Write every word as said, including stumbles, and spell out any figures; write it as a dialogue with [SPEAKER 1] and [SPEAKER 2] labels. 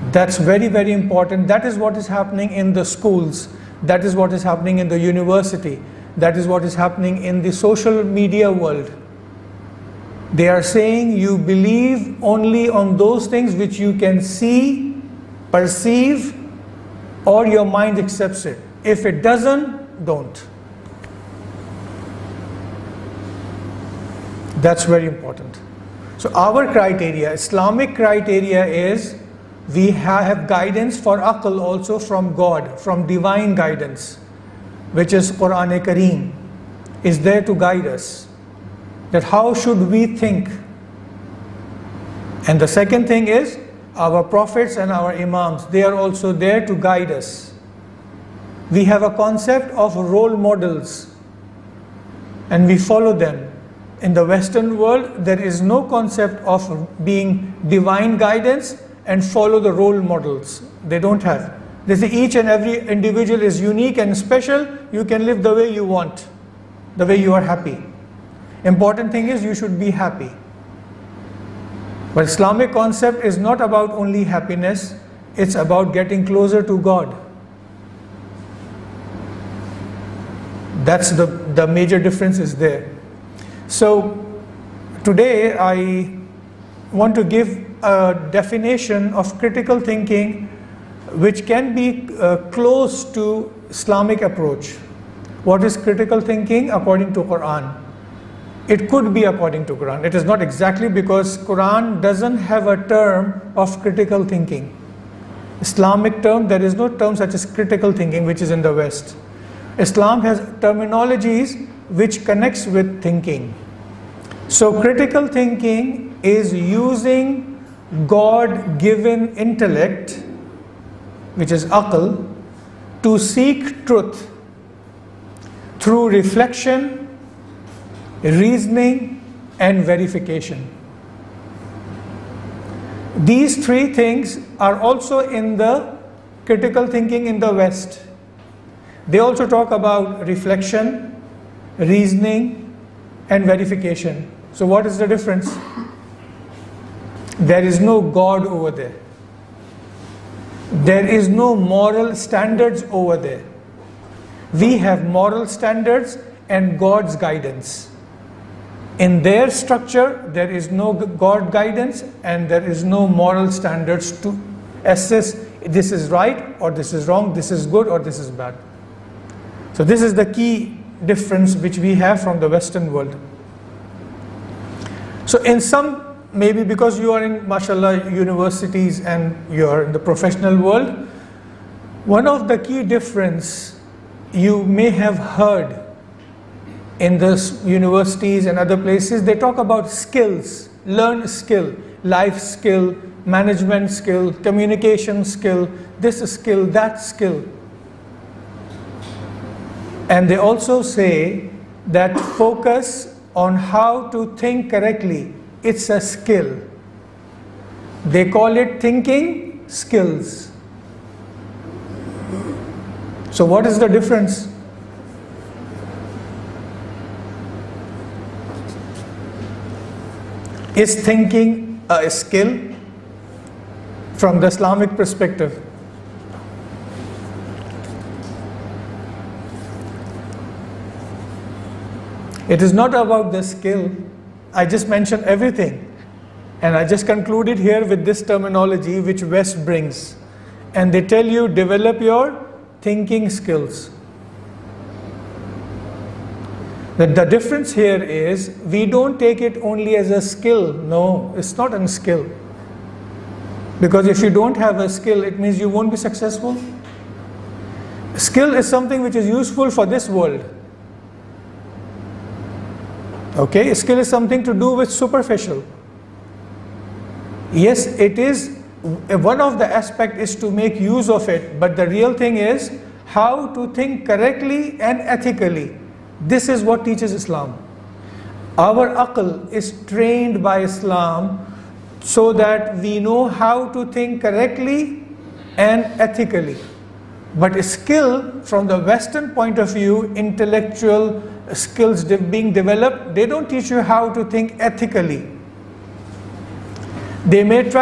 [SPEAKER 1] That's very, very important. That is what is happening in the schools. That is what is happening in the university. That is what is happening in the social media world. They are saying you believe only on those things which you can see, perceive, or your mind accepts it. If it doesn't, don't. That's very important. So our criteria, Islamic criteria is we have guidance for aql also from God, from divine guidance, which is Quran-e-Kareem, is there to guide us. That how should we think? And the second thing is our prophets and our imams, they are also there to guide us. We have a concept of role models and we follow them. In the Western world, there is no concept of being divine guidance and follow the role models. They don't have. They say each and every individual is unique and special. You can live the way you want, the way you are happy. Important thing is you should be happy. But Islamic concept is not about only happiness, it's about getting closer to God. That's the, the major difference is there. So today I want to give a definition of critical thinking which can be uh, close to Islamic approach. What is critical thinking according to Quran? It could be according to Quran. It is not exactly, because Quran doesn't have a term of critical thinking. Islamic term, there is no term such as critical thinking which is in the West. Islam has terminologies which connects with thinking. So critical thinking is using God-given intellect, which is aql, to seek truth through reflection, reasoning, and verification. These three things are also in the critical thinking in the West. They also talk about reflection, reasoning, and verification. So what is the difference? There is no God over there. There is no moral standards over there. We have moral standards and God's guidance. In their structure, there is no God guidance and there is no moral standards to assess this is right or this is wrong, this is good or this is bad. So this is the key difference which we have from the Western world. So in some, maybe because you are in, mashallah, universities and you are in the professional world, one of the key difference you may have heard in the universities and other places, they talk about skills, learn skill, life skill, management skill, communication skill, this skill, that skill. And they also say that focus on how to think correctly, it's a skill. They call it thinking skills. So what is the difference? Is thinking a skill from the Islamic perspective? It is not about the skill. I just mentioned everything. And I just concluded here with this terminology which West brings. And they tell you develop your thinking skills. That the difference here is we don't take it only as a skill. No, it's not a skill. Because if you don't have a skill, it means you won't be successful. Skill is something which is useful for this world. Okay, skill is something to do with superficial. Yes, it is, one of the aspects is to make use of it, but the real thing is how to think correctly and ethically. This is what teaches Islam. Our aql is trained by Islam so that we know how to think correctly and ethically. But skill from the Western point of view, intellectual skills being developed, they don't teach you how to think ethically. They may try